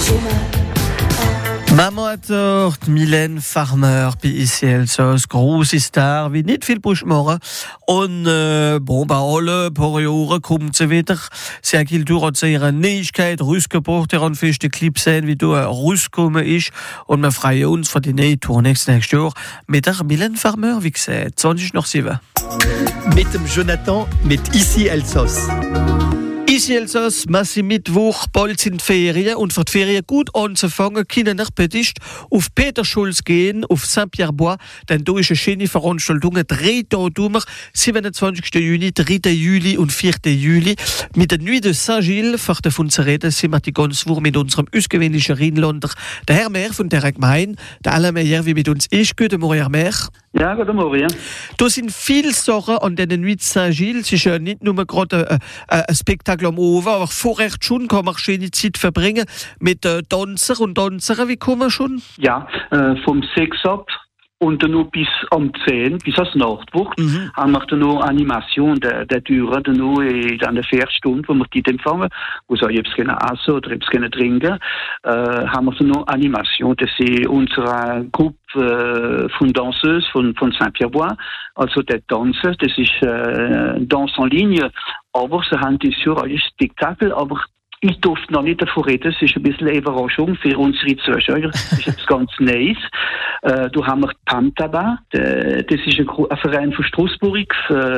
Mama hat gesagt, Mylène Farmer, bei ICL, so eine grosse Star, wie nicht viel Buschmorgen. Und, bei allen paar Jahren kommt sie wieder. Sie hat durch ihre Neuigkeit rausgebracht, ihr an feste Clip sehen, wie du rausgekommen ist. Und wir freuen uns für die neue Tour nächstes Jahr mit der Mylène Farmer, wie gesagt, 20:07. Mit dem Jonathan, mit Ici Elsass. Ici Elsass, Massi Mittwoch, bald sind Ferien und für die Ferien gut anzufangen, können wir peticht auf Peterschulz gehen, auf Saint-Pierre-Bois, denn da ist eine schöne Veranstaltung, 3 Tage durch, 27. Juni, 3. Juli und 4. Juli, mit der Nuit de Saint-Gilles, für davon zu reden, sind wir die ganze Woche mit unserem ausgewöhnlichen Rheinländer, der Herr Mehr von der Gemeinde, der Alain Meyer, wie mit uns ist. Guten Morgen, Herr Mehr. Ja, guten Morgen. Da sind viele Sachen an der Nuit de Saint-Gilles, es ist ja nicht nur gerade ein Spektakel am Ofen, aber vorher schon kann man schöne Zeit verbringen mit Tänzer und Tänzerinnen. Wie kommen wir schon? Ja, vom 6 ab und dann noch bis am 10, bis als Nachtwoche, haben wir dann noch Animation der Türen, dann noch in der 4 Stunden, wo wir die empfangen, wo sie etwas essen oder etwas trinken, haben wir dann noch Animation. Das ist unsere Gruppe von Danseuses von Saint-Pierre-Bois, also der Tanzen, das ist Danse en Ligne, aber sie haben dieses Jahr ein Spektakel, aber ich durfte noch nicht davon reden, es ist ein bisschen eine Überraschung für unsere Zuschauer, das ist etwas ganz Neues. Da haben wir Pantaba, das ist ein Verein von Straßburg,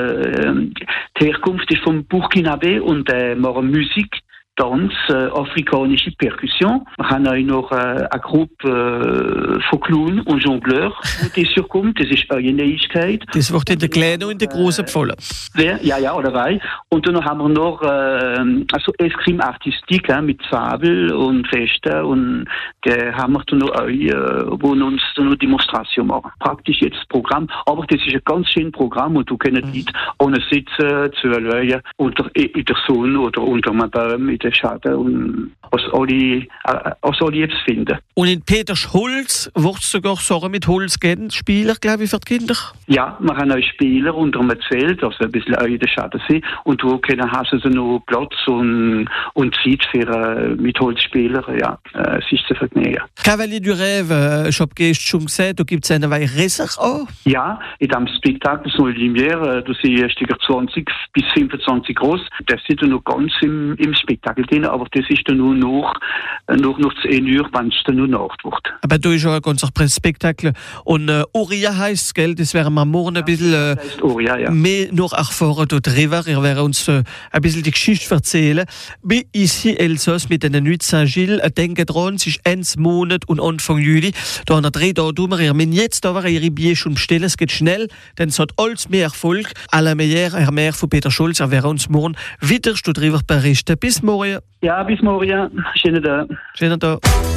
die Herkunft ist von Burkinabe und machen Musik, Tanz, afrikanische Percussion. Wir haben auch noch eine Gruppe von Clown und Jongleur, die surkommt. Das ist eine Neuigkeit. Das wird in der kleinen und in der großen gefallen. Ja, oder? Und dann haben wir noch also Eskrime Artistik mit Fabel und Feste und haben wir dann noch wo uns dann noch Demonstration machen. Praktisch jetzt das Programm. Aber das ist ein ganz schönes Programm und du kannst nicht ohne sitzen, zuhören, in der Sonne oder unter einem Baum, in der Schatten und aus alle jetzt finden. Und in Peterschulz wird es sogar Sachen mit Holz geben, Spieler, glaube ich, für die Kinder? Ja, wir haben auch Spieler unter einem Zelt, also ein bisschen auch in der Schatten sind. Und wo haben sie noch Platz und Zeit für mit Holzspieler. Ja, es ist zu vergnügen. Cavalier du Rêve, ich habe gestern schon gesehen, da gibt es eine Weile Resach auch. Ja, in diesem Spektakel so Lumière, da sind Stücker 20 bis 25 groß. Das sind noch ganz im Spektakel drin, aber das ist dann nur noch zu 1 Uhr, wenn es dann nur Nacht wird. Aber da ist auch ein ganzer Spektakel. Und Oria heisst es, gell? Das werden wir morgen ein bisschen Oria, ja. mehr noch erfahren dort drüber. Wir werden uns ein bisschen die Geschichte erzählen. Wie Ici Elsass mit der Nuit Saint-Gilles. Denken dran, es ist 1 Monat und Anfang Juli. Da haben wir 3 Tage durch. Ihr müsst jetzt aber ihre Bier schon bestellen. Es geht schnell, denn es hat alles mehr Erfolg. Alain Meyer, Herr Mehr von Peterschulz, wir werden uns morgen wieder darüber berichten. Bis morgen. Ja, bis morgen. Schönen Tag. Schönen Tag.